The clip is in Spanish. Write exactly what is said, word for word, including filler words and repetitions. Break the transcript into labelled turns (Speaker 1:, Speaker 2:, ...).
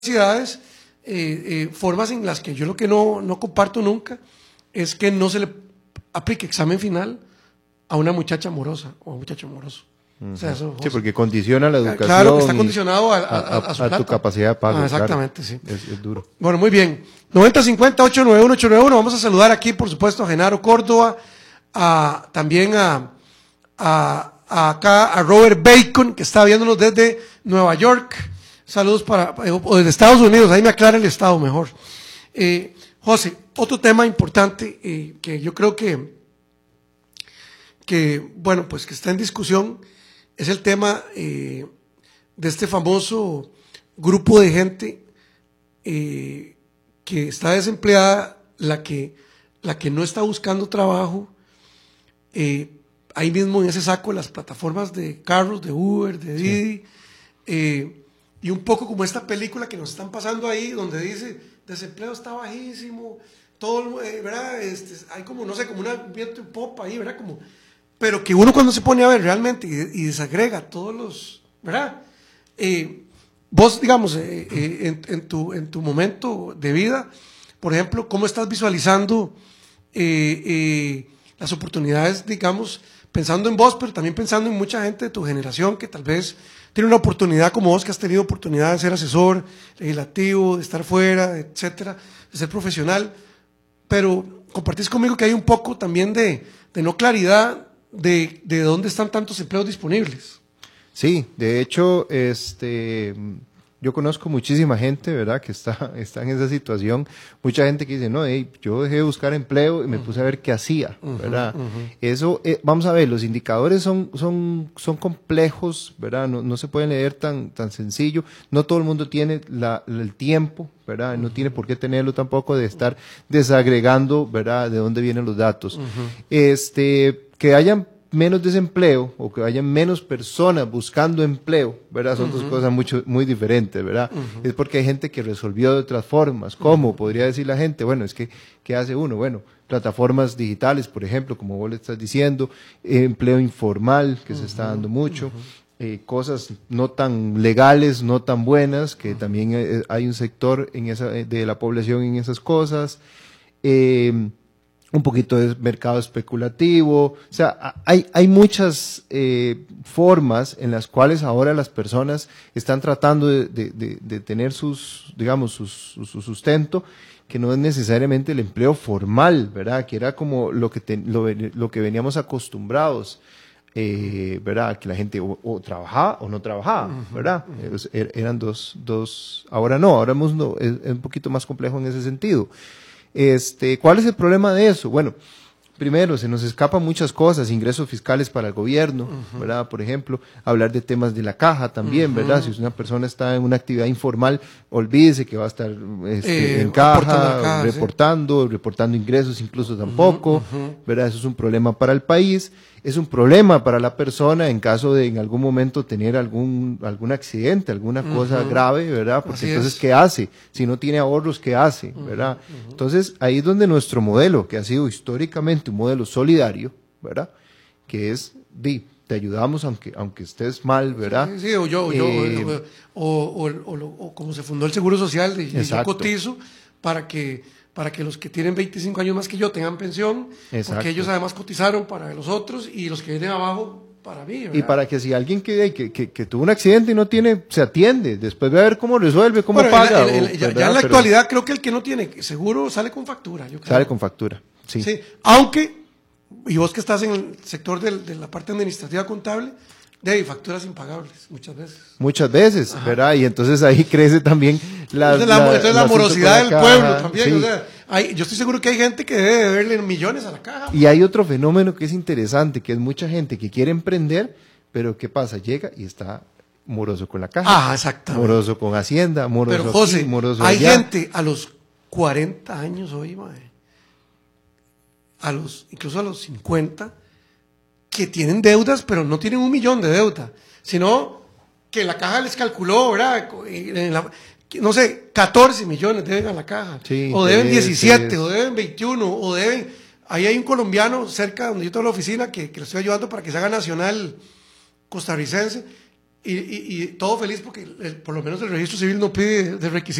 Speaker 1: universidades, eh, eh, formas en las que yo lo que no, no comparto nunca es que no se le aplique examen final a una muchacha amorosa o a un muchacho amoroso. Uh-huh. O sea, eso,
Speaker 2: sí, porque condiciona la educación.
Speaker 1: Claro, que está condicionado a, a, a, a, su
Speaker 2: a tu capacidad de pago.
Speaker 1: Ah, exactamente,
Speaker 2: claro.
Speaker 1: sí.
Speaker 2: Es, es duro.
Speaker 1: Bueno, muy bien. noventa cincuenta, ocho nueve uno, ocho nueve uno. Vamos a saludar aquí, por supuesto, a Genaro Córdoba, a, también a, a, a acá a Robert Bacon, que está viéndonos desde Nueva York. Saludos para, o desde Estados Unidos, ahí me aclara el estado mejor. Eh, José, otro tema importante eh, que yo creo que, que, bueno, pues que está en discusión es el tema eh, de este famoso grupo de gente eh, que está desempleada, la que, la que no está buscando trabajo, eh, ahí mismo en ese saco las plataformas de carros, de Uber, de Didi, sí. eh, y un poco como esta película que nos están pasando ahí, donde dice, desempleo está bajísimo, todo, eh, ¿verdad? Este, hay como, no sé, como un viento en popa ahí, ¿verdad? Como, pero que uno cuando se pone a ver realmente y, y desagrega todos los, ¿verdad? Eh, vos, digamos, eh, eh, en, en, tu, en tu momento de vida, por ejemplo, ¿cómo estás visualizando eh, eh, las oportunidades, digamos, pensando en vos, pero también pensando en mucha gente de tu generación que tal vez tiene una oportunidad como vos, que has tenido oportunidad de ser asesor legislativo, de estar fuera, etcétera, de ser profesional, pero compartís conmigo que hay un poco también de, de no claridad de, de dónde están tantos empleos disponibles?
Speaker 2: Sí, de hecho, este, yo conozco muchísima gente, ¿verdad?, que está, está en esa situación. Mucha gente que dice, no, hey, yo dejé de buscar empleo y me puse a ver qué hacía, ¿verdad? Uh-huh, uh-huh. Eso, eh, vamos a ver, los indicadores son, son, son complejos, ¿verdad? No, no se pueden leer tan, tan sencillo. No todo el mundo tiene la, el tiempo, ¿verdad? No uh-huh. tiene por qué tenerlo tampoco de estar desagregando, ¿verdad?, de dónde vienen los datos. Uh-huh. Este, que hayan menos desempleo o que hayan menos personas buscando empleo, ¿verdad? Son uh-huh. dos cosas mucho, muy diferentes, ¿verdad? Uh-huh. Es porque hay gente que resolvió de otras formas. ¿Cómo? Uh-huh. Podría decir la gente, bueno, es que, ¿qué hace uno? Bueno, plataformas digitales, por ejemplo, como vos le estás diciendo, eh, empleo informal, que uh-huh. se está dando mucho, uh-huh. eh, cosas no tan legales, no tan buenas, que uh-huh. también eh, hay un sector en esa, de la población en esas cosas, eh, un poquito de mercado especulativo, o sea, hay, hay muchas eh, formas en las cuales ahora las personas están tratando de, de, de, de tener sus, digamos, sus, su sustento, que no es necesariamente el empleo formal, ¿verdad?, que era como lo que, te, lo, lo que veníamos acostumbrados, eh, ¿verdad?, que la gente o, o trabajaba o no trabajaba, ¿verdad? Uh-huh. er, eran dos, dos, ahora no, ahora no, es, es un poquito más complejo en ese sentido. Este, ¿cuál es el problema de eso? Bueno, primero, se nos escapan muchas cosas, ingresos fiscales para el gobierno, uh-huh. ¿verdad? Por ejemplo, hablar de temas de la caja también, uh-huh. ¿verdad? Si una persona está en una actividad informal, olvídese que va a estar este, eh, en caja, caja reportando, sí. reportando ingresos incluso tampoco, uh-huh. ¿verdad? Eso es un problema para el país, es un problema para la persona en caso de en algún momento tener algún, algún accidente, alguna uh-huh. cosa grave, ¿verdad? Porque Así entonces, es. ¿qué hace? Si no tiene ahorros, ¿qué hace? ¿verdad? Uh-huh. Entonces, ahí es donde nuestro modelo, que ha sido históricamente un modelo solidario, ¿verdad?, que es, di, te ayudamos aunque aunque estés mal, ¿verdad?
Speaker 1: Sí, sí o yo, eh, yo o, o, o, o, o como se fundó el Seguro Social, de, yo cotizo para que para que los que tienen veinticinco años más que yo tengan pensión, exacto. porque ellos además cotizaron para los otros y los que vienen abajo para mí, ¿verdad?
Speaker 2: Y para que si alguien que, que, que, que tuvo un accidente y no tiene, se atiende, después ve a ver cómo resuelve, cómo
Speaker 1: bueno,
Speaker 2: paga.
Speaker 1: El, el, el, o, ya, ya en la Pero, actualidad creo que el que no tiene seguro sale con factura. Yo creo.
Speaker 2: Sale con factura, sí.
Speaker 1: sí. Aunque, y vos que estás en el sector del, de la parte administrativa contable, de facturas impagables, muchas veces. Muchas
Speaker 2: veces, Ajá. ¿verdad? Y entonces ahí crece también la,
Speaker 1: entonces la,
Speaker 2: la,
Speaker 1: entonces la morosidad del
Speaker 2: caja,
Speaker 1: pueblo también.
Speaker 2: Sí.
Speaker 1: O sea, hay, yo estoy seguro que hay gente que debe deberle millones a la caja.
Speaker 2: Y hay otro fenómeno que es interesante, que es mucha gente que quiere emprender, pero ¿qué pasa? Llega y está moroso con la caja.
Speaker 1: Ah, exactamente.
Speaker 2: Moroso con Hacienda, moroso
Speaker 1: Pero José,
Speaker 2: aquí, moroso
Speaker 1: hay
Speaker 2: allá.
Speaker 1: gente a los cuarenta años hoy, mae, a los, incluso a los cincuenta, que tienen deudas, pero no tienen un millón de deuda, sino que la caja les calculó, ¿verdad? En la, no sé, catorce millones deben a la caja,
Speaker 2: sí,
Speaker 1: o deben
Speaker 2: es,
Speaker 1: diecisiete,
Speaker 2: es.
Speaker 1: o deben veintiuno, o deben... Ahí hay un colombiano cerca donde yo tengo la oficina que, que le estoy ayudando para que se haga nacional costarricense, y, y, y todo feliz porque el, por lo menos el registro civil no pide de requisitos